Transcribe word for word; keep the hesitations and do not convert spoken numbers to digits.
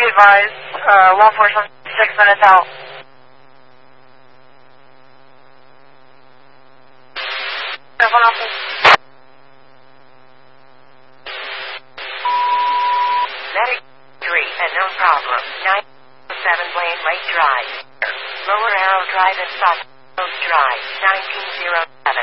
advised, uh, law enforcement six minutes out. Medic three, and no problem. nine oh seven Blaine Lake Drive. Lower Arrow Drive and South Coast Drive, nineteen oh seven.